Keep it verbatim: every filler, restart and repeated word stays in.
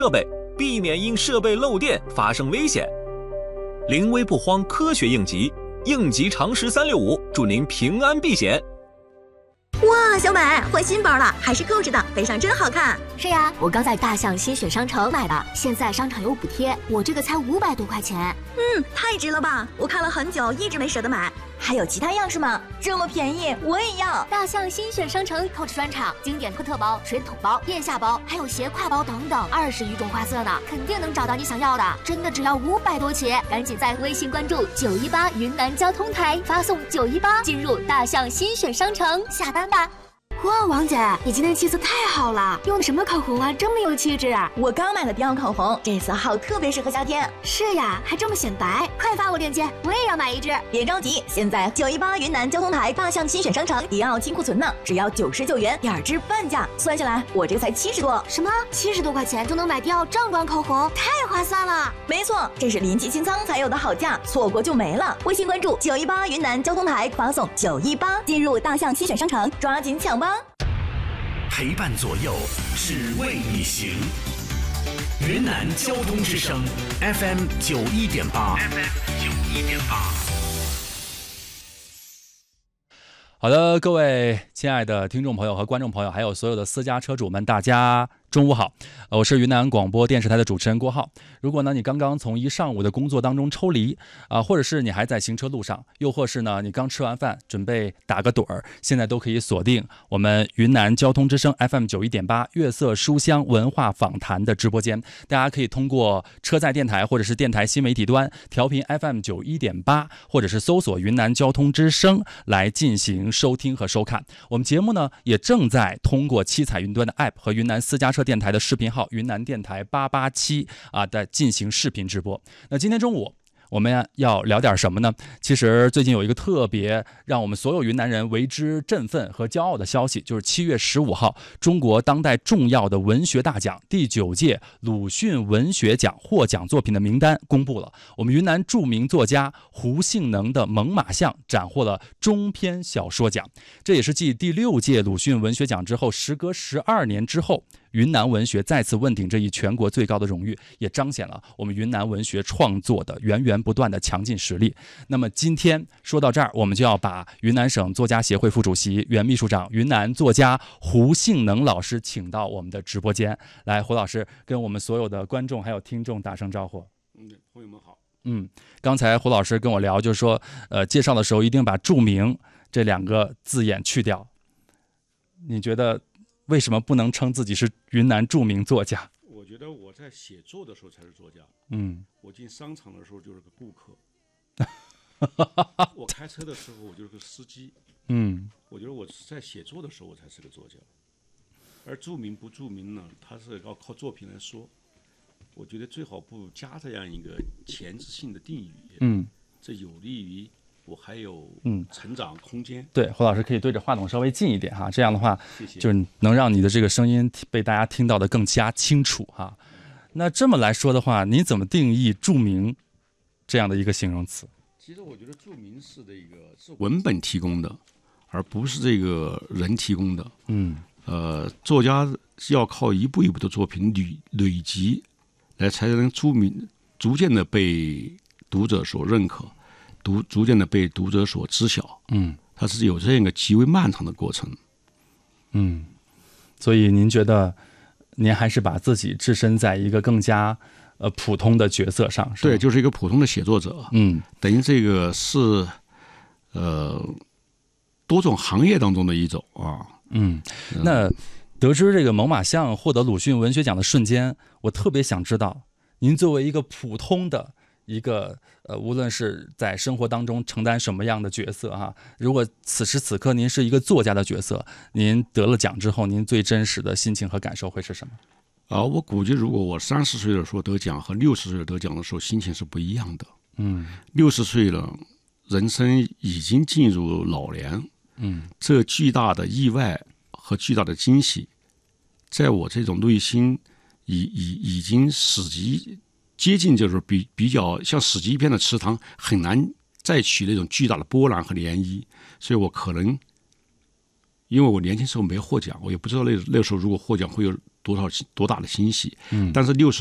设备，避免因设备漏电发生危险。临危不慌，科学应急，应急常识三六五，祝您平安避险。 哇，小美换新包了，还是购置的，背上真好看。 是呀，我刚在大象新选商城买的，现在商场有补贴，我这个才五百多块钱。 嗯，太值了吧！我看了很久，一直没舍得买。还有其他样式吗？这么便宜，我也要。 大象新选商城购置专场，经典特特包、水桶包、腋下包，还有斜挎包等等，二十余种花色呢，肯定能找到你想要的。真的只要五百多起，赶紧在微信关注九一八云南交通台，发送九一八进入大象新选商城下单吧。 哇，王姐，你今天气色太好了，用的什么口红啊？这么有气质啊！ 我刚买的迪奥口红，这色号特别适合夏天。 是呀，还这么显白，快发我链接，我也要买一支。 别着急，现在九一八云南交通台大象新选商城迪奥清库存呢，只要九十九元，点支半价，算下来我这个才七十多。 什么？七十多块钱就能买迪奥正装口红，太划算了！ 没错，这是临期清仓才有的好价，错过就没了。微信关注九一八云南交通台，发送九一八进入大象新选商城，抓紧抢吧！ 陪伴左右，只为你行。云南交通之声 F M 九一点八 ，F M 九一点八。 好的，各位亲爱的听众朋友和观众朋友，还有所有的私家车主们，大家中午好，我是云南广播电视台的主持人郭浩。如果呢你刚刚从一上午的工作当中抽离啊、呃，或者是你还在行车路上，又或是呢你刚吃完饭准备打个盹儿，现在都可以锁定我们云南交通之声 F M 九一点八月色书香文化访谈的直播间。大家可以通过车载电台或者是电台新媒体端调频 F M 九一点八，或者是搜索云南交通之声来进行收听和收看。我们节目呢也正在通过七彩云端的 App 和云南私家车电台的视频号云南电台八八七啊的进行视频直播。那今天中午我们要聊点什么呢？其实最近有一个特别让我们所有云南人为之振奋和骄傲的消息，就是七月十五号，中国当代重要的文学大奖第九届鲁迅文学奖获奖作品的名单公布了。我们云南著名作家胡杏能的《猛犸象》斩获了中篇小说奖，这也是继第六届鲁迅文学奖之后，时隔十二年之后，云南文学再次问鼎这一全国最高的荣誉，也彰显了我们云南文学创作的源源不断的强劲实力。那么今天说到这儿，我们就要把云南省作家协会副主席、原秘书长、云南作家胡杏能老师请到我们的直播间来。胡老师跟我们所有的观众还有听众打声招呼。 嗯，朋友们好。 嗯，刚才胡老师跟我聊，就是说，呃，介绍的时候一定把著名这两个字眼去掉。你觉得为什么不能称自己是云南著名作家？ 我觉得我在写作的时候才是作家。 嗯， 我进商场的时候就是个顾客。我开车的时候我就是个司机。 嗯， 我觉得我在写作的时候我才是个作家。而著名不著名呢，它是要靠作品来说。我觉得最好不加这样一个前置性的定语。 嗯， 这有利于我还有成长空间。 嗯、对，胡老师可以对着话筒稍微近一点哈，这样的话， 谢谢， 就是能让你的这个声音被大家听到的更加清楚哈。那这么来说的话，你怎么定义著名这样的一个形容词？ 其实我觉得著名是这个是文本提供的，而不是这个人提供的。 嗯， 呃，作家是要靠一步一步的作品累累积，来才能著名，逐渐的被读者所认可。读逐渐的被读者所知晓， 嗯， 它是有这样一个极为漫长的过程， 嗯，所以您觉得，您还是把自己置身在一个更加呃普通的角色上，是吧？ 对，就是一个普通的写作者， 嗯， 等于这个是呃多种行业当中的一种啊， 嗯，那得知这个猛犸象获得鲁迅文学奖的瞬间，我特别想知道，您作为一个普通的。一个呃，无论是在生活当中承担什么样的角色哈，如果此时此刻您是一个作家的角色，您得了奖之后，您最真实的心情和感受会是什么？ 啊，我估计如果我三十岁的时候得奖和六十岁得奖的时候，心情是不一样的。 嗯， 六十岁了，人生已经进入老年， 嗯， 这巨大的意外和巨大的惊喜，在我这种内心已已已经史级。接近就是比比较像死寂一片的池塘，很难再起那种巨大的波澜和涟漪。所以我可能，因为我年轻时候没获奖，我也不知道那那时候如果获奖会有多少多大的欣喜。 嗯， 但是六十